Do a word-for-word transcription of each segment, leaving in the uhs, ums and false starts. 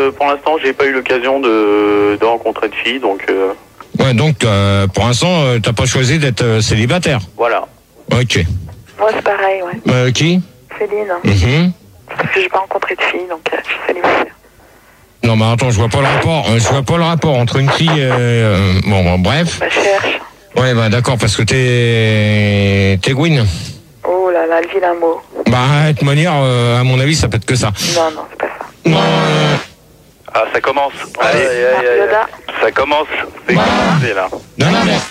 euh, pour l'instant, j'ai pas eu l'occasion de, de rencontrer de filles, donc... Euh... Ouais, donc, euh, pour l'instant, euh, t'as pas choisi d'être euh, célibataire. Voilà. Ok. Moi, c'est pareil, ouais. Euh, qui? Céline. Mm-hmm. Parce que j'ai pas rencontré de filles, donc euh, je suis célibataire. Non, mais attends, je vois pas le rapport. Euh, je vois pas le rapport entre une fille et... Euh, bon, bon, bref. Bah, je cherche. Ouais, bah d'accord, parce que t'es... T'es Gwyn. Oh là là, le vilain mot. Bah, de toute manière, euh, à mon avis, ça peut être que ça. Non, non, c'est pas ça. Non, euh... Ah, ça commence. Allez, Allez, allez, allez. Yoda. Ça commence. C'est Bah. commencé, là. Non, non, mais...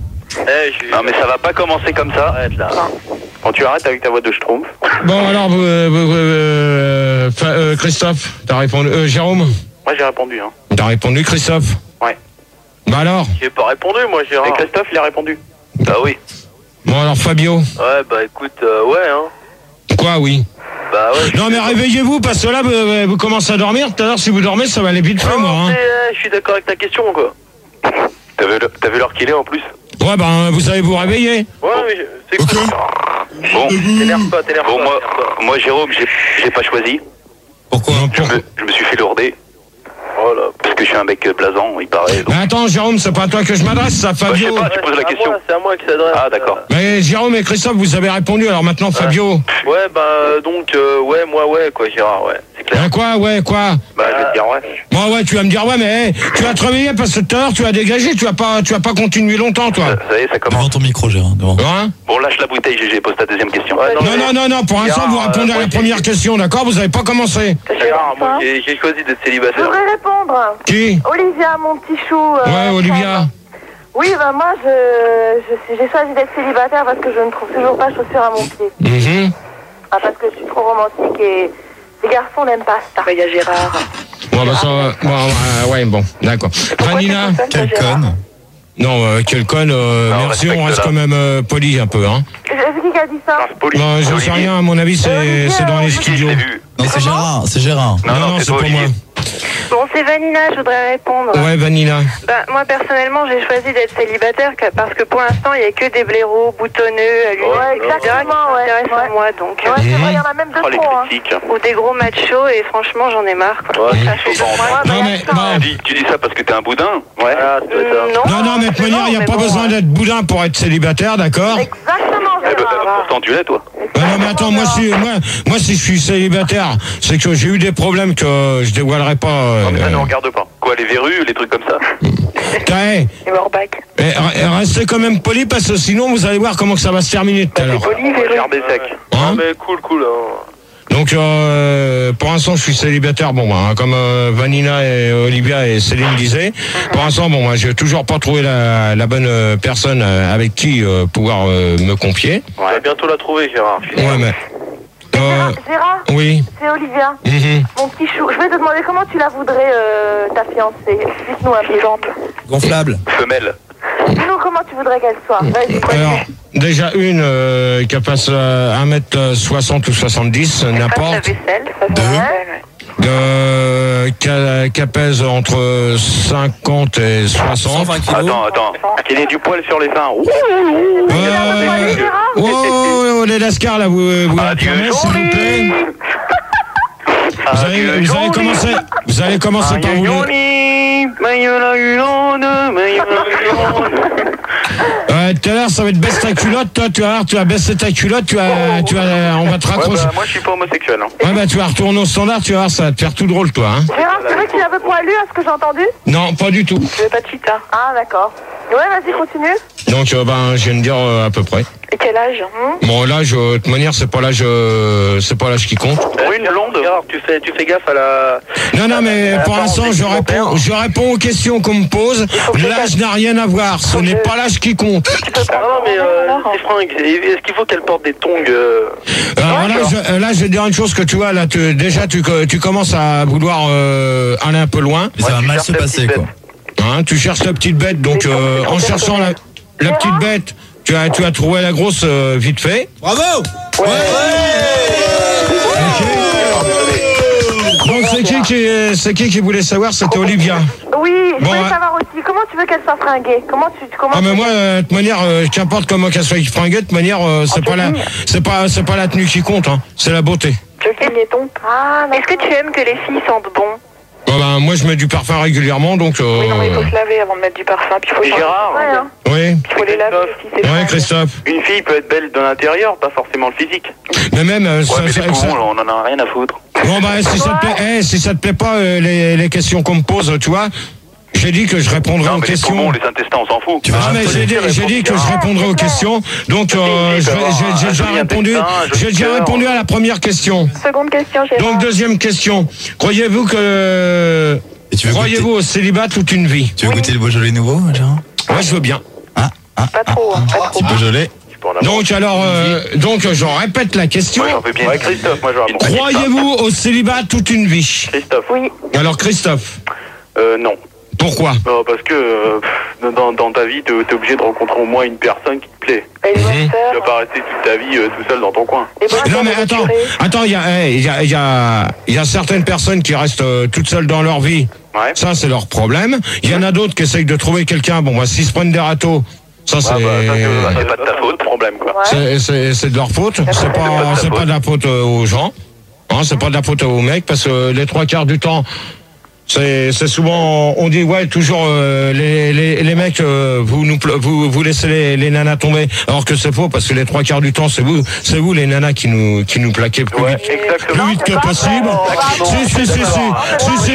Eh, je... Non, mais ça va pas commencer comme ça. Arrête, là. Quand tu arrêtes avec ta voix de schtroumpf. Bon, alors, vous, euh, vous, euh, euh, Christophe, t'as répondu... Euh, Jérôme? Moi, j'ai répondu, hein. T'as répondu, Christophe? Ouais. Bah alors? J'ai pas répondu, moi, Gérard. Et Christophe, il a répondu. Bah oui. Bon, alors, Fabio? Ouais, bah écoute, euh, ouais, hein. Quoi, oui? Bah ouais. Non, mais réveillez-vous, parce que là, vous, vous commencez à dormir. Tout à l'heure, si vous dormez, ça va aller vite fait, moi, hein. Mais, euh, je suis d'accord avec ta question, quoi. T'as vu, t'as vu l'heure qu'il est, en plus? Ouais, ben, vous savez vous réveiller. Ouais, mais je- c'est cool. Bon, t'énerve pas, t'énerve bon, pas. Bon, moi, moi, Jérôme, j'ai j'ai pas choisi. Pourquoi? Je me, je me suis fait lourder. Oh là. Parce que je suis un mec blasant, il paraît. Donc... Mais attends, Jérôme, c'est pas à toi que je m'adresse, ça, Bah, je Fabio. sais pas, tu poses la question. C'est à moi qui s'adresse. Ah, d'accord. Mais Jérôme et Christophe, vous avez répondu, alors maintenant, Fabio. Ouais, bah donc, euh, ouais, moi, ouais, quoi, Gérard, ouais, c'est clair. Hein, quoi, ouais, quoi? Bah, je vais te dire ouais. Moi, ouais, tu vas me dire, ouais, mais hey, tu vas te réveiller parce que tout à l'heure, tu vas dégager, tu vas pas, tu vas pas continuer longtemps, toi. Ça, ça y est, ça commence. Devant ton micro, Gérard, devant. Hein? Bon, lâche la bouteille, G G, pose ta deuxième question. Ouais, Non, non, non, non, pour l'instant, vous Gérard, répondez euh, à la moi, première j'ai- question, d'accord? Vous avez pas commencé. Gérard, moi, j'ai j'ai choisi d'être Je célibataire. voudrais répondre. Qui? Olivia, mon petit chou. euh, Ouais, Olivia. Oui, bah moi, je, je suis- j'ai choisi d'être célibataire parce que je ne trouve toujours pas chaussures à mon pied. Mhm. Ah, parce que je suis trop romantique et les garçons n'aiment pas ça. Il y a Gérard. Bon, bah, ça, bon, euh, ouais, bon, d'accord. Vanina? Quelle conne. Non, euh, quel con, euh, Non, merci, on respecte-la. reste quand même euh, poli un peu, hein. C'est qui qui a dit ça? Non, je sais rien, à mon avis, c'est c'est dans les studios. J'ai vu. Non, c'est Gérard, c'est Gérard. Non, non, c'est c'est toi, pour moi. Olivier. Bon, c'est Vanina, je voudrais répondre. Ouais, Vanina. Bah, moi, personnellement, j'ai choisi d'être célibataire que- parce que pour l'instant, il n'y a que des blaireaux boutonneux, à lui, Ouais, exactement, ouais, qui s'intéressent à moi, donc. Ouais, euh, c'est vrai, Mhm. il y en a même Oh, deux les trop, hein. critiques. Ou des gros machos, et franchement, j'en ai marre, quoi. Ouais, Ça fait faut pas en deux mois. Ouais, bah, Non, y a mais, ça, hein. non. Tu dis, tu dis ça parce que t'es un boudin? Ouais. Voilà, ça doit être ça. Non, Non, non, mais de toute c'est manière, il n'y a non, pas mais besoin bon, d'être boudin pour être célibataire, d'accord? Exactement, Eh ben, Gérard. pourtant, tu l'es, toi. Ah non, mais attends, moi si, moi, moi, si je suis célibataire, c'est que j'ai eu des problèmes que je dévoilerai pas. euh, Non, mais ça ne euh, regarde pas. Quoi, les verrues, les trucs comme ça? t'as- hey, Et Morbac. eh, re- restez quand même poli parce que sinon vous allez voir comment que ça va se terminer tout à l'heure. On va gerber sec. Hein? Ah, mais cool, cool, hein. Donc euh, pour l'instant je suis célibataire, bon bah, hein, comme euh, Vanina et Olivia et Céline disaient. Pour l'instant bon moi j'ai toujours pas trouvé la, la bonne euh, personne euh, avec qui euh, pouvoir euh, me confier. On va bientôt la trouver, Gérard. je suis sûr. Ouais mais euh, Gérard, Gérard, oui. c'est Olivia, Mhm. mon petit chou. Je vais te demander comment tu la voudrais, euh, ta fiancée. Explique-nous un peu. Gonflable. Femelle. Dis-nous comment tu voudrais qu'elle soit. Vas-y, Alors continue. déjà une euh, qui fasse euh, un mètre soixante ou soixante-dix, Passe la n'importe. vaisselle, ça Deux. ouais. Euh, qui qui pèse entre cinquante et soixante. cent vingt kilos. Attends, attends. Qu'il ait du poil sur les seins. Ouh. Euh, oh, oh, oh, les lascars là, vous, vous la Adieu, prenez, s'il vous plaît. Vous allez, Adieu, vous allez Johnny. commencer, vous allez commencer par vous. Ouais, tout à l'heure, ça va être baisse ta culotte, toi, tu vas voir, tu vas baisser ta culotte, tu vas, tu vas, on va te Ouais, raccrocher. bah, moi, je suis pas homosexuel. Hein. Ouais, bah, tu vas retourner au standard, tu vas voir, ça va te faire tout drôle, toi, hein. Gérard, c'est vrai que tu es un peu poilu, à ce que j'ai entendu? Non, pas du tout. Je veux pas de chita. Ah, d'accord. Ouais, vas-y, continue. Donc, euh, ben, je viens de dire euh, à peu près. Et quel âge hein Bon, l'âge, euh, de toute manière, c'est pas l'âge, euh, c'est pas l'âge qui compte. Brune, blonde. Gérard, tu fais, tu fais gaffe à la... Non, non, mais pour l'instant, je réponds, je réponds aux questions qu'on me pose. L'âge n'a rien à voir. Ce n'est pas l'âge qui compte. Ah non, mais euh, ces fringues, est-ce qu'il faut qu'elle porte des tongs euh... Alors là, je, là, je vais te dire une chose que tu vois, là, tu, déjà, tu, tu commences à vouloir euh, aller un peu loin. Mais ça Ouais, va tu mal cherches se la passer, petite quoi. Hein, tu cherches la petite bête, donc euh, en cherchant la, la petite bête, tu as, tu as trouvé la grosse euh, vite fait. Bravo. Ok. Donc c'est qui qui, c'est qui qui voulait savoir? C'était Olivia. Oui, je Bon, voulais ouais. savoir aussi, comment tu veux qu'elle soit fringuée? Comment tu... Comment Ah mais tu- moi, euh, de toute manière, euh, qu'importe comment qu'elle soit fringuée, de toute manière, euh, c'est pas la, c'est pas, c'est pas la tenue qui compte, hein, c'est la beauté. Je sais les tons. Ah, Est-ce que tu aimes que les filles sentent bon? Bon, ben, moi, je mets du parfum régulièrement, donc... Euh... Oui, non, mais il faut se laver avant de mettre du parfum. Puis il faut Et Gérard, ouais, hein. Oui. Il faut les laver aussi, c'est Ouais, vrai. Christophe. une fille peut être belle de l'intérieur, pas forcément le physique. Mais même... euh, Ouais, ça, mais ça- les poumons, ça- là, on en a rien à foutre. Bon, bah, si ça te plaît, eh, si ça te plaît pas, euh, les, les questions qu'on me pose, tu vois, j'ai dit que je répondrai Non, aux mais les questions. poumons, les intestins, on s'en fout. Tu vas Ah, mais j'ai dit, j'ai dit que je répondrai aux questions, donc euh, Si, si, je vais- peut avoir j'ai j'ai un déjà joli répondu. intestin, un joli J'ai déjà cœur. répondu à la première question. Seconde question, Gérard. Donc deuxième question. Croyez-vous que Et tu veux croyez-vous goûter, au célibat toute une vie? tu veux goûter le Beaujolais nouveau, Gérard? Ouais, je veux bien. Ah, ah, Pas trop, hein, pas petit trop. Beaujolais. Tu peux en avoir. Donc alors, euh, donc je répète la question. Moi, j'en veux bien. Ouais, Christophe, moi, j'aurais bon. Croyez-vous au célibat toute une vie? Christophe. Oui. Alors Christophe, Euh, non. pourquoi? Non, parce que euh, dans, dans ta vie, t'es t'es obligé de rencontrer au moins une personne qui te plaît. Et les bonnes Mhm. Tu vas sœurs. pas rester toute ta vie euh, tout seul dans ton coin. Les bonnes Non sœurs mais de attends, curé. attends, il y a, eh, il y a, il y a, il y a certaines personnes qui restent euh, toutes seules dans leur vie. Ouais. Ça, c'est leur problème. Il y en a d'autres qui essayent de trouver quelqu'un. Bon, bah, s'ils se prennent des râteaux, ça, c'est, Ah, bah, ça, c'est- bah, c'est pas de ta faute, problème, quoi. Ouais. c'est, c'est, c'est de leur faute. C'est pas pas, de c'est ta pas de la faute euh, aux gens. Hein, c'est pas de la faute aux mecs parce que les trois quarts du temps, c'est, c'est souvent, on dit ouais, toujours euh, les, les, les mecs, euh, vous nous, pla- vous, vous laissez les, les nanas tomber, alors que c'est faux parce que les trois quarts du temps, c'est vous, c'est vous les nanas qui nous, qui nous plaquez plus Ouais, vite. exactement. Plus vite que possible. Si, si, si, si, si, si, si,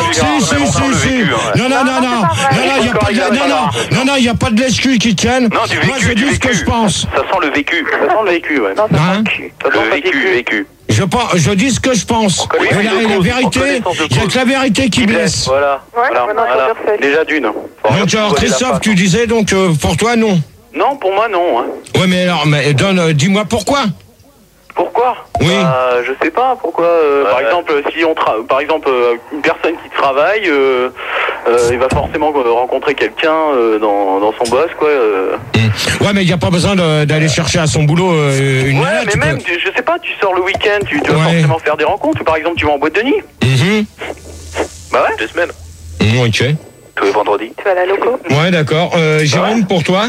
si, si, si. Non, non, non, non, non, non, il y a pas de, non, non, non, non, il y a pas de l'escu qui tienne. Non, du vécu, Moi, je du dis ce que vécu. je pense. Ça sent le vécu. Ça sent le vécu, ouais. Non, ça Hein sent le cul. Ça sent le vécu, vécu. Je pense, je dis ce que je pense. connaît- Et la, et la en vérité, connaissance de il y a cause. que la vérité qui blesse. Voilà. Ouais, voilà, maintenant, il faut voilà. dire seul. Déjà d'une. Donc, alors, Christophe, tu disais donc euh, pour toi non. Non, pour moi, non. Hein. Ouais, mais alors, mais donne, euh, dis-moi pourquoi. Pourquoi? Oui. Bah, je sais pas pourquoi. euh, Par exemple, si on tra- par exemple euh, une personne qui travaille, euh, euh, il va forcément euh, rencontrer quelqu'un euh, dans, dans son boss, quoi. euh. Ouais, mais il n'y a pas besoin de- d'aller chercher à son boulot euh, une Ouais, nana, mais tu même, peux- tu- je sais pas, tu sors le week-end, tu, tu vas Ouais. forcément faire des rencontres. Par exemple, tu vas en boîte de nuit. Mhm. Bah ouais. Deux semaines. Mhm, ok. Tous les vendredis. Tu vas à la loco. Ouais, d'accord. Euh, Jérôme, pour toi?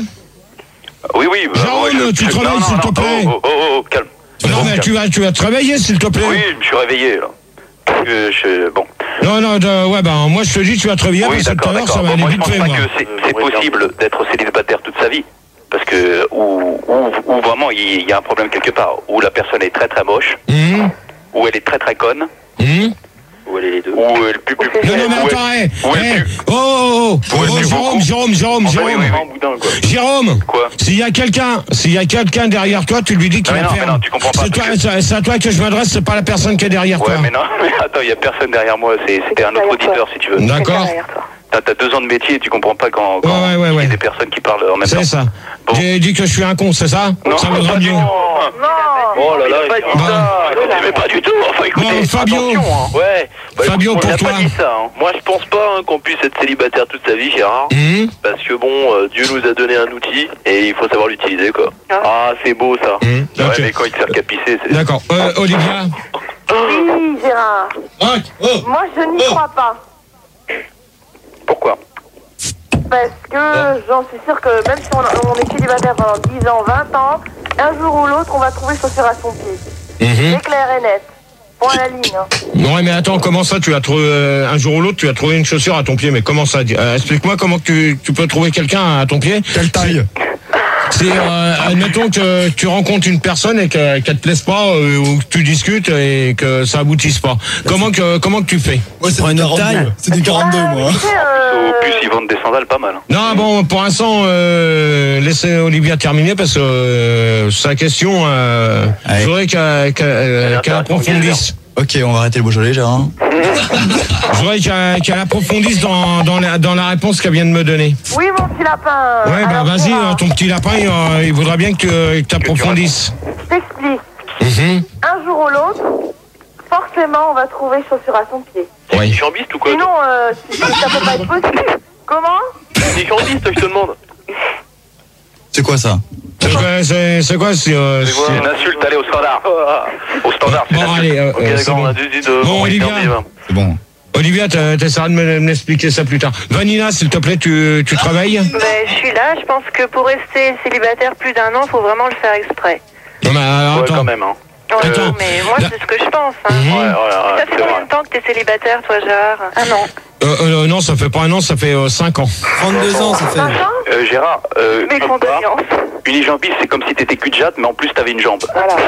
Oui, oui. bah, Jérôme, moi, je- tu je- travailles, non, non, s'il te non, plaît. Oh, oh, oh, oh, calme. Non, mais tu vas, tu vas travailler, s'il te plaît. Oui, je suis réveillé, là. Parce que je... Bon. Non, non, de- ouais, ben, moi, je te dis, tu vas travailler, Oui, parce que tout d'accord, à l'heure, d'accord. ça va Bon, aller moi, je vite pense fait, pas moi. que c'est c'est possible d'être célibataire toute sa vie. Parce que, ou, ou, ou vraiment, il y a un problème quelque part. Où la personne est très très moche, Mhm. ou elle est très très conne, Mhm. ou elle est les deux. Ou elle pue plus. Non, non, mais ou elle- attends, hé, ou elle hé, pue. oh, oh, oh, Ou elle oh, pue Jérôme, beaucoup. Jérôme, Jérôme, Enfin, oui, Jérôme, oui, oui. Boudin, quoi. Jérôme, Quoi? s'il y a quelqu'un, s'il y a quelqu'un derrière toi, tu lui dis qu'il Non, mais va non, faire. mais non, tu comprends pas, C'est toi, parce que- c'est c'est à toi que je m'adresse, c'est pas la personne qui est derrière Ouais, toi. mais non, mais attends, il y a personne derrière moi. C'est- C'était un autre derrière auditeur, toi. si tu veux. D'accord. Derrière toi. T'as t'as deux ans de métier et tu comprends pas quand, quand Ouais, ouais, ouais, il y a ouais. des personnes qui parlent en même temps. C'est ça. Bon. J'ai dit que je suis un con, c'est ça? Non, Ça vaudra pas du mieux. tout. Non. Oh là là, il a pas dit Bon. ça. Écoutez, mais pas du tout. Enfin, écoutez, Bon, Fabio. attention, hein. Ouais. Bah, Fabio, écoute, pour on n'a toi. pas dit ça. Hein. Moi, je pense pas hein, qu'on puisse être célibataire toute sa vie, Gérard. Mhm. Parce que bon, euh, Dieu nous a donné un outil et il faut savoir l'utiliser, quoi. Ah. Ah, c'est beau ça. Mhm. Ouais, Ok. mais quand il te sert qu'à pisser, c'est. D'accord. Euh, Olivia? Oui, Gérard. Oh, oh. Moi, je n'y Oh. crois pas. Pourquoi? Parce que j'en suis sûre que même si on, on est célibataire pendant dix ans, vingt ans, un jour ou l'autre, on va trouver chaussure à son pied. Mhm. C'est clair et net. Point à la ligne. Hein. Ouais, mais attends, comment ça, tu as trouvé, euh, un jour ou l'autre, tu as trouvé une chaussure à ton pied, mais comment ça? Euh, explique-moi comment tu, tu peux trouver quelqu'un à ton pied. Quelle taille? C'est, euh, admettons que tu rencontres une personne et que, qu'elle te plaise pas, euh, ou que tu discutes et que ça aboutisse pas. Comment que, comment que tu fais? Moi, c'est une taille. C'est des quarante-deux, Ah, moi. tu sais, euh, Au plus, ils vendent des sandales pas mal. Hein. Non, bon, pour l'instant, euh, laissez Olivia terminer parce que euh, sa question, euh, Allez. je voudrais qu'elle, qu'elle, qu'elle approfondisse. Ok, on va arrêter le Beaujolais, Gérard. Je voudrais qu'elle, qu'elle approfondisse dans, dans, la, dans la réponse qu'elle vient de me donner. Oui, mon petit lapin. Ouais, bah Alors, vas-y, Gérard, euh, ton petit lapin, il, euh, il voudra bien que tu approfondisses. Je t'explique. Mhm. Un jour ou l'autre, forcément, on va trouver chaussure à son pied. Oui. Nichambiste ou quoi? Sinon, euh, si- ça peut pas être possible. Comment? Nichambiste, je te demande. C'est quoi ça? C'est quoi, c'est, c'est quoi c'est, euh, C'est c'est- une insulte, allez au standard. Au standard, c'est Bon, une insulte. allez, euh, Ok, euh, c'est d'accord, bon. on a dit de. Bon, Olivia. C'est bon. Olivia, t'as- t'essaieras de me- me l'expliquer ça plus tard. Vanina, s'il te plaît, tu, tu travailles? Ben, je suis là. Je pense que pour rester célibataire plus d'un an, il faut vraiment le faire exprès. Non, mais alors, Ouais, attends. quand même, hein. sans Attends. doute, mais moi, Là- c'est ce que je pense. Hein. Mmh. Ouais, ouais, ouais, Ça fait c'est combien vrai. de temps que t'es célibataire, toi, Gérard? Ah non. Euh, euh, non, ça fait pas un an, ça fait euh, cinq ans. trente-deux ans, ça fait. Euh, Gérard, euh, Mes comme quoi, condoléances. unijambiste, c'est comme si t'étais cul de jatte, mais en plus t'avais une jambe. Voilà.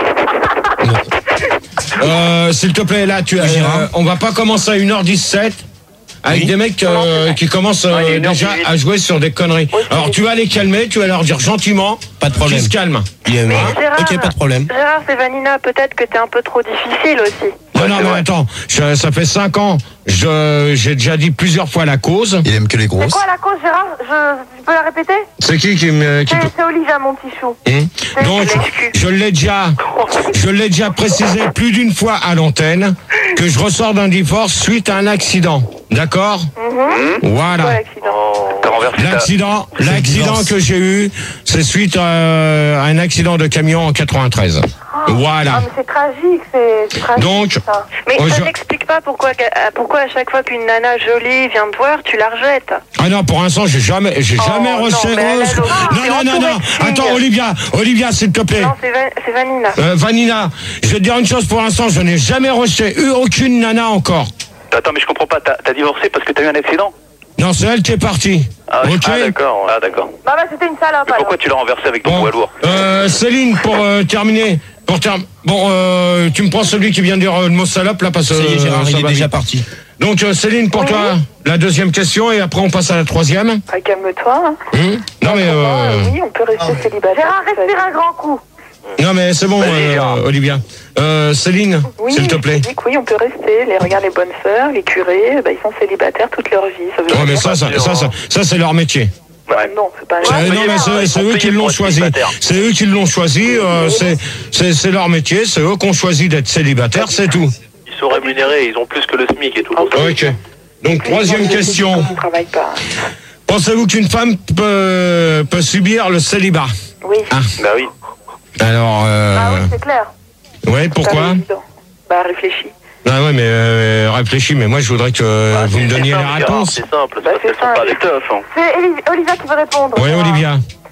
Euh, S'il te plaît, là, tu, euh, Gérard. on va pas commencer à une heure dix-sept avec Oui. des mecs euh, qui commencent euh, Ouais, il est une heure déjà dix-huit. à jouer sur des conneries. Alors tu vas les calmer, tu vas leur dire gentiment, Pas de problème. qu'ils se calment. Il est- Mais Gérard, Ok, pas de problème. Gérard, c'est Vanina, peut-être que t'es un peu trop difficile aussi. Non, Ouais, non, c'est mais vrai. attends, je- ça fait cinq ans, je- j'ai déjà dit plusieurs fois la cause. Il aime que les C'est grosses. quoi la cause, Gérard? Je, tu peux la répéter? C'est qui qui me... Qui C'est peut- c'est Olivia, mon petit chou. Hum. Donc, l'excuse. je l'ai déjà, je l'ai déjà précisé plus d'une fois à l'antenne que je ressors d'un divorce suite à un accident. D'accord? Quoi, Voilà. l'accident? Oh, t'as renversé ta... L'accident, le l'accident divorce. que j'ai eu, c'est suite à, à un accident de camion en quatre-vingt-treize. Ah, Voilà. mais c'est tragique, c'est c'est tragique. Donc, ça. Mais Oh, ça je- n'explique pas pourquoi, euh, pourquoi à chaque fois qu'une nana jolie vient te voir, tu la rejettes. Ah non, pour l'instant, j'ai jamais, j'ai Oh, jamais non, reçu. mais elle a oh, l'autre. non, C'est non, non, entouré non. de filles. Attends, Olivia, Olivia, s'il te plaît. Non, c'est Va- c'est Vanina. Euh, Vanina, je vais te dire une chose pour l'instant, je n'ai jamais rejeté eu aucune nana encore. Attends, mais je comprends pas, t'as t'as divorcé parce que t'as eu un accident? Non, c'est elle qui est partie. Ah, Ok. ah, d'accord, ah, d'accord. Bah, bah, c'était une salope, Mais alors. pourquoi tu l'as renversé avec ton Bon, poids lourd? euh, Céline, pour euh, terminer, pour term- bon, euh, tu me prends celui qui vient de dire euh, le mot salope là parce que Ça y est, Gérard, ça il est va déjà vite. parti. Donc euh, Céline, pour toi, la deuxième question et après on passe à la troisième. Ah, calme-toi. Hein. Hum non mais euh, Oui, on peut rester célibataire. Gérard, respire un grand coup. non mais c'est bon, Vas-y, euh, Gérard. Olivia. Euh, Céline, Oui, s'il te plaît. je dis que oui, on peut rester. Les, regarde, les bonnes sœurs, les curés, bah, ils sont célibataires toute leur vie. Ça veut Ouais, mais dire- ça, ça, ça, ça, ça, c'est leur métier. Ouais. Non, c'est pas C'est- vrai. non, mais c'est- c'est eux qui l'ont choisi. C'est eux qui l'ont choisi. euh, c'est- c'est c'est leur métier. C'est eux qui ont choisi d'être célibataires. C'est tout. Ils sont rémunérés, ils ont plus que le SMIC et tout. Ok. Donc troisième question. On ne travaille pas. Pensez-vous qu'une femme peut, peut subir le célibat? Oui. Ah. Bah oui. Alors, euh, Ah oui, c'est clair. ouais, pourquoi? Pas évident. Bah, réfléchis. Ah ouais, mais euh, réfléchis. Mais moi, je voudrais que Bah, vous me c'est- donniez c'est la simple, réponse. C'est simple, Bah, ça, c'est elles sont simple. pas des teufs. Hein. C'est Eli- Olivia qui veut répondre. Oui, Gérard. Olivia.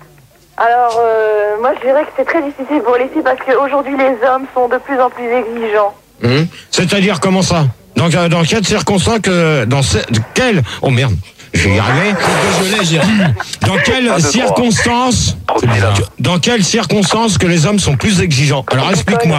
Alors, euh, moi, je dirais que c'est très difficile pour les filles parce qu'aujourd'hui, les hommes sont de plus en plus exigeants. Hum. C'est-à-dire comment ça? Dans, dans quelles circonstances que dans ce, quelles oh merde, je vais y arriver. Je l'ai, Gérard. Dans quelles Un, deux, circonstances Trop de là. Dans quelles circonstances que les hommes sont plus exigeants? Alors explique-moi.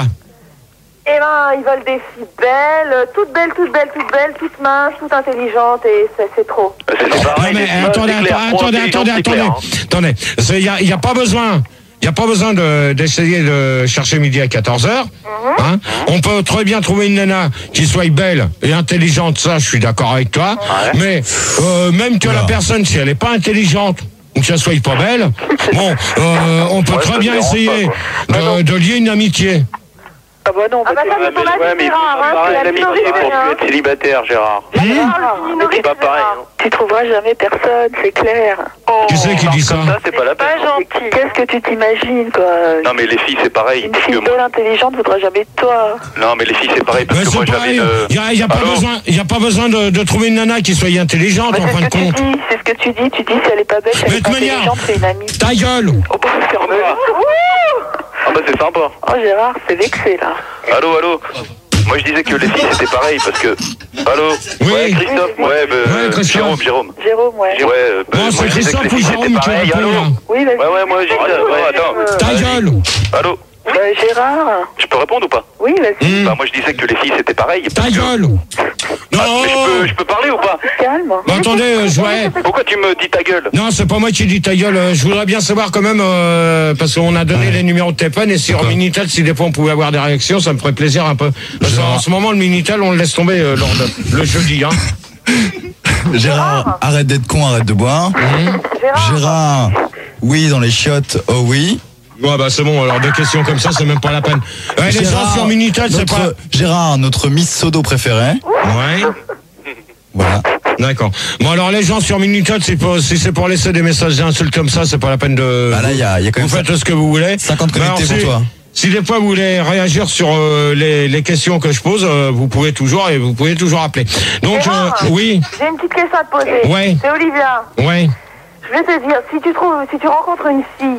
Eh ben, ils veulent des filles belles, euh, toutes belles, toutes belles, toutes belles, toutes minces, toutes intelligentes et c'est c'est trop. C'est c'est Non pareil. mais les- attendez, c'est clair, attendez, trop attendez, intelligent, attendez, c'est attendez, clair, hein. attendez. Il y a, y a pas besoin. Il n'y a pas besoin de- d'essayer de, chercher midi à quatorze heures. Hein. On peut très bien trouver une nana qui soit belle et intelligente, ça je suis d'accord avec toi. Ouais. Mais euh, même que la personne, si elle n'est pas intelligente ou qu'elle soit pas belle, bon, euh, on peut Ouais, très ça bien me dérange essayer pas, de, de lier une amitié. Ah bah non, Ah bah ça, Ouais, c'est ton mais, avis, ouais, mais il faut Gérard, hein, pareil, c'est la l'amitié minorité, pour hein. plus être célibataire, Gérard. Gérard, le C'est minorité, pas pareil. Gérard. hein. tu trouveras jamais personne, c'est clair. Qui c'est qui dit ça? Ça, c'est pas la Pas peine. gentil. Qu'est-ce que tu t'imagines, quoi? Non, mais les filles, c'est pareil. Une Parce que fille moi... belle, intelligente, voudra jamais de toi. Non, mais les filles, c'est pareil. Parce Mais que moi, c'est j'avais pareil. une. Il n'y a, y a pas Allô besoin, y a pas besoin de, de trouver une nana qui soit intelligente Bah, en c'est fin ce de que tu compte. dis, c'est ce que tu dis. Tu dis si elle est pas belle, si Mais elle est de pas manière- intelligente, c'est une amie. Ta gueule. Oh, bah, ferme-le. Ah bah, c'est sympa. Oh, Gérard, c'est vexé, là. Allô, allô. Moi, je disais que les filles, c'était pareil. Parce que. Allô. Oui. Ouais, Christophe. Ouais, bah, Ouais, Christophe. Jérôme, Jérôme. Jérôme, ouais. Ouais, euh, bah, Non, moi, c'est je disais que Christophe les ou filles, c'était Jérôme qui pareil. répond Allô. là? Oui, vas-y. Ouais, ouais, moi, j'ai dit ça. Ouais, attends. Ta gueule. Allô. Bah, Gérard. Je peux répondre ou pas? Oui, vas-y. Hum. Bah, moi, je disais que les filles, c'était pareil. Ta parce que- gueule. Non. Ah, mais je peux, je peux parler ou pas? Calme. Bah, attendez, euh, je ouais. Pourquoi tu me dis ta gueule? Non, c'est pas moi qui dis ta gueule. euh, Je voudrais bien savoir quand même, euh, parce qu'on a donné les numéros de téléphone et sur Minitel, si des fois on pouvait avoir des réactions, ça me ferait plaisir un peu. Parce qu'en ce moment, le Minitel, on le laisse tomber euh, lors de, le jeudi. Hein. Gérard, arrête d'être con, arrête de boire. Gérard, Gérard, oui, dans les chiottes, oh oui. Ouais, bah c'est bon, alors des questions comme ça, c'est même pas la peine. Ouais, les gens Gérard, sur Minitel, c'est notre- pas... Gérard, notre Miss Sodo préférée. Ouais, Voilà. d'accord. Bon, alors les gens sur Minitel, c'est pour, si c'est pour laisser des messages d'insultes comme ça, c'est pas la peine de... Bah là, il y a, il y a quand Vous même faites ce que vous voulez. cinquante Mais connectés alors, pour si- toi. Si des fois vous voulez réagir sur euh, les, les questions que je pose, euh, vous pouvez toujours et vous pouvez toujours appeler. Donc, euh, Gérard. oui, j'ai une petite question à te poser. Ouais. C'est Olivia. ouais, Je vais te dire, si tu trouves, si tu rencontres une fille qui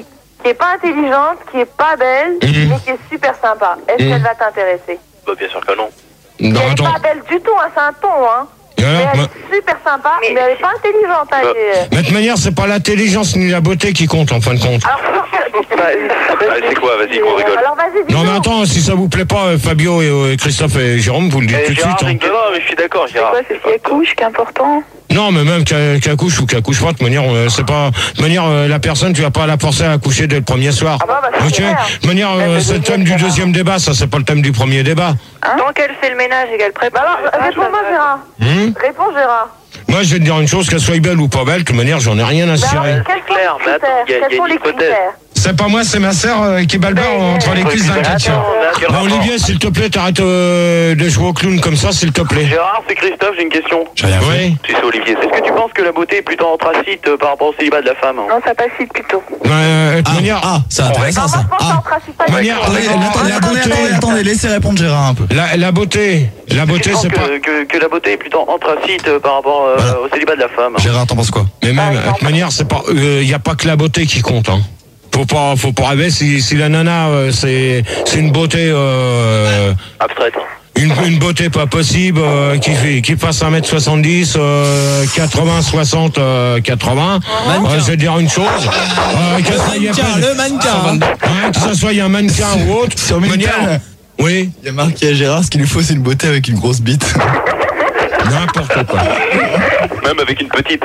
qui est pas intelligente, qui est pas belle, Mhm. mais qui est super sympa. Est-ce Mhm. qu'elle va t'intéresser? Bah, bien sûr que non. Non, Elle est attends. pas belle du tout, hein, c'est un ton, hein. Et alors, Mais elle ma- est super sympa, mais, Mais- elle est pas intelligente. Hein, Bah. elle est- de toute manière, c'est pas l'intelligence ni la beauté qui compte en fin de compte. Alors, Allez, c'est quoi? Vas-y, qu'on rigole. alors vas-y, dis Non mais attends, si ça vous plaît pas, euh, Fabio et euh, Christophe et Jérôme, vous le dites Eh, tout de Gérard, suite. j'ai hein. une- non, mais je suis d'accord, C'est Gérard. quoi, c'est si elle couche qui est important? Non, mais même qu'elle qu'elle accouche ou qu'elle accouche pas, de manière, euh, c'est pas, de manière, euh, la personne, tu vas pas la forcer à accoucher dès le premier soir. Ah bah, bah, c'est Ok. clair. De manière, euh, le c'est le thème deuxième, du Gérard. deuxième débat, ça c'est pas le thème du premier débat. Tant qu'elle fait le ménage et qu'elle Bah prépare. alors, réponds-moi, Gérard. Hum Réponds, Gérard. Moi, je vais te dire une chose, qu'elle soit belle ou pas belle, de toute manière, j'en ai rien à Mais cirer. alors, quels sont clair, les mais attends, critères? il y a- il y a Quels sont une les hypothèse. critères? C'est pas moi, c'est ma sœur euh, qui balbère Mais- entre les cuisses d'un chrétien. Attends, mais quel Bon, rapport? Olivier, s'il te plaît, t'arrêtes euh, de jouer au clown comme ça, s'il te plaît. Gérard, c'est Christophe, j'ai une question. J'ai rien fait. Oui. Si c'est Olivier, est-ce que tu penses que la beauté est plutôt anthracite euh, par rapport au célibat de la femme? Non, ça passe vite plutôt. Bah, euh, de toute Ah, manière, ah, c'est intéressant Non, moi, ça. je pense que c'est Ah. anthracite, pas Manière- du tout. Attendez, D'accord. attendez, attendez, Beauté. attendez, attendez, laissez répondre Gérard un peu. la, la beauté, la beauté, Tu penses c'est que, pas. que, que la beauté est plutôt anthracite euh, par rapport euh, Voilà. au célibat de la femme? Gérard, t'en penses quoi? Mais même, de toute manière, c'est pas. Il y a pas que la beauté qui compte. Hein. Faut pas, faut pas rêver. Si, si la nana, euh, c'est, c'est une beauté, euh, Abstraite. une, une beauté pas possible, euh, qui fait, qui fasse un mètre soixante-dix, euh, quatre-vingts, soixante, euh, quatre-vingts. Mannequin. Euh, je vais te dire une chose. Euh, que ça y ait Mannequin, pas- le mannequin. Hein, que ça soit un mannequin ou autre. Sur de manière- Minitel, Oui, il y a marqué à Gérard, ce qu'il lui faut, c'est une beauté avec une grosse bite. n'importe quoi. Même avec une petite.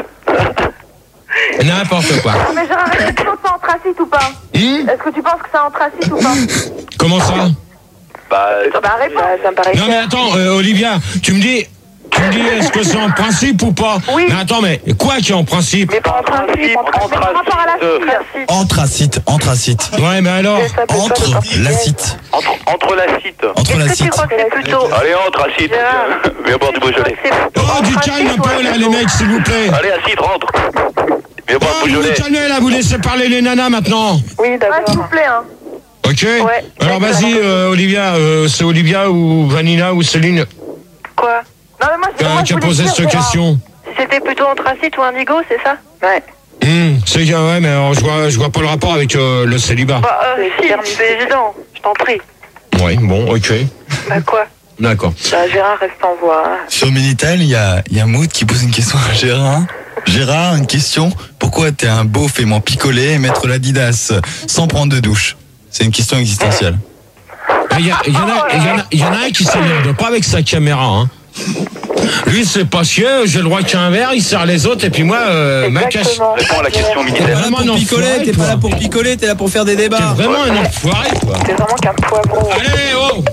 N'importe quoi. Non, mais Gérard, est-ce que tu penses que c'est anthracite ou pas? Hum Est-ce que tu penses que c'est anthracite ou pas? Comment ça? Bah, Bah, réponds. Bah, ça me paraît Non mais clair. attends, euh, Olivia, tu me dis, tu me dis, est-ce que c'est en principe ou pas? Oui. Mais attends, mais quoi qui est en principe? Mais pas en principe, en Mais par rapport à la fille. principe. Anthracite, anthracite. Ouais, mais alors, Ça s'appelle pas Entre le portugais. l'acite. entre, entre l'acite. Entre Est-ce que tu l'acite. crois que c'est plutôt. Allez, anthracite. Gérard. Viens, viens boire du Beaujolais. oh, du calme un peu là, les mecs, s'il vous plaît. Allez, acide, rentre. Viens boire Oh, du vous vous Beaujolais. calmez là, vous laissez parler les nanas maintenant. Oui, Ouais, s'il d'accord. vous plaît, hein. Ok. Ouais. Alors Ouais, vas-y, c'est euh, Olivia, euh, c'est Olivia ou Vanina ou Céline Quoi? Non, mais moi, je- qui moi, a, je qui a voulais posé dire, cette Gérard. question? Si c'était plutôt anthracite ou indigo, c'est ça? Ouais. Hum, c'est ouais, mais alors, je vois, je vois pas le rapport avec euh, le célibat. Bah, euh, si, c'est évident. Je t'en prie. Ouais, bon, ok, Bah, quoi? d'accord. Bah, Gérard reste en voie. hein. Sur Minitel, il y a, il y a Mood qui pose une question à Gérard. Gérard, une question. Pourquoi t'es un beauf aimant picoler et mettre l'Adidas sans prendre de douche? C'est une question existentielle. Il y, a- il y en a, il y en a- il y en a un qui s'énerve pas avec sa caméra. Hein. Lui, c'est pas chier, j'ai le droit qu'il y ait un verre, il sert les autres, et puis moi, euh, ma cache. Exactement. Réponds à la question T'es militaire. pas là Vraiment un pour picoler, enfoiré, t'es pas toi. là pour picoler, t'es là pour faire des débats. T'es vraiment un enfoiré, quoi. C'est vraiment qu'un poivron. Allez, oh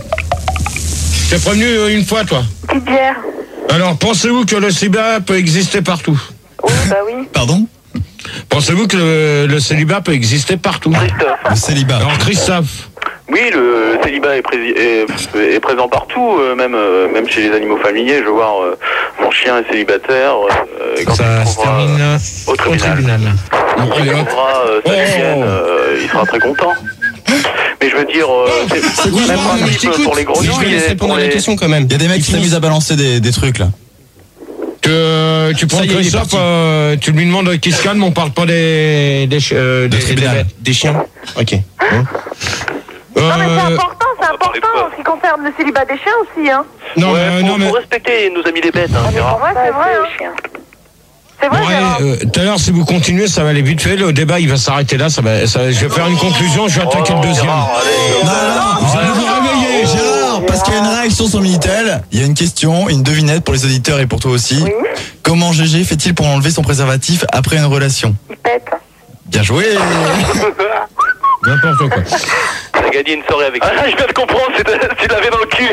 T'es prévenu euh, une fois, toi. Petite bière. Alors, pensez-vous que le célibat peut exister partout? Oui, bah oui. Pardon? Pensez-vous que le, le célibat peut exister partout? Christophe. Le célibat. Alors, Christophe, Oui, le célibat est, prési- est, est présent partout, euh, même, euh, même chez les animaux familiers. Je veux voir, euh, mon chien est célibataire. Euh, et quand ça il se trouvera, termine euh, au au tribunal. Bon, quand allez, il hop. trouvera euh, sa Oh. chienne, euh, il sera très content. Mais je veux dire, euh, c'est c'est le quoi, même non, mais je principe t'écoute. pour les Je grenouilles vais laisser et répondre pour à la les... question quand même. Il y a des mecs qui s'amusent à balancer des, des trucs là. Tu, tu prends Ça y est, il est Christophe, parti. euh, tu lui demandes qu'il se calme, on parle pas des, des, chi- euh, des, De tribunal. des- des chiens. Ok. Hein Non, mais c'est Euh, important, c'est va parler de important quoi en ce qui concerne le célibat des chiens aussi, hein. non, Ouais, mais, faut, non, mais, faut respecter nos amis les bêtes, hein, C'est Gérard. vrai, c'est vrai, hein. C'est vrai, bon, allez, Gérard. euh, tout à l'heure, si vous continuez, ça va aller vite fait. Le débat, il va s'arrêter là. Ça va, ça, je vais faire une conclusion. Je vais attaquer le deuxième. Gérard, allez, Non, euh, non, Vous allez vous réveiller. Gérard, parce qu'il y a une réaction sur Minitel, il y a une question, une devinette pour les auditeurs et pour toi aussi. Oui. Comment G G fait-il pour enlever son préservatif après une relation? Il pète. Bien joué. N'importe quoi. T'as gagné une soirée avec. Ah, je viens de comprendre, c'est de- tu l'avais dans le cul.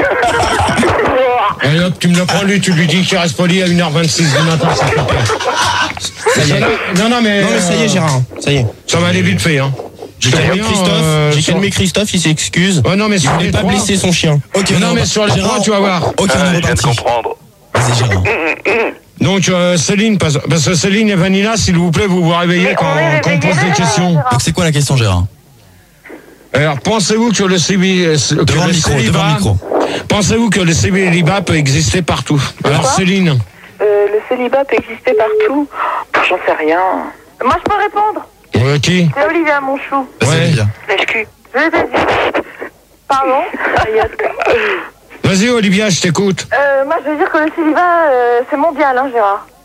Allez hop, tu me le prends lui, tu lui dis qu'il reste poli à une heure vingt-six du matin. Ça, fait peur. Ça y est. non, non, mais. Non mais ça y est euh, Gérard, ça y est. Ça va aller vite fait, hein. J'ai Sur calmé rien, Christophe, euh, j'ai sur- calmé Christophe, il s'excuse. Ouais, non, mais Il sur voulait les pas trois- blesser son chien. Ok, Non, on mais est sur les Gérard, trois, tu vas voir. Ok, Ah, on je est viens de reparti. comprendre. Vas-y Gérard. Donc, euh, Céline, parce, parce que Céline et Vanilla, s'il vous plaît, vous vous réveillez Mais quand, on est quand on réveillés, pose des là, questions. Gérard. Donc c'est quoi la question Gérard? Alors, pensez-vous que le, cébi- que Devant le le micro, devant célibat, le micro. pensez-vous que le célibat peut exister partout? Alors, Quoi Céline, Euh, le célibat peut exister partout. J'en sais rien. Moi, je peux répondre. Euh, qui? C'est Olivia Monchou. Vas-y, Ouais. Olivia. Lèche-cul. Je vais te dire. Pardon. Vas-y, Olivia, je t'écoute. Euh, moi, je veux dire que le célibat, euh, c'est mondial, hein, Gérard.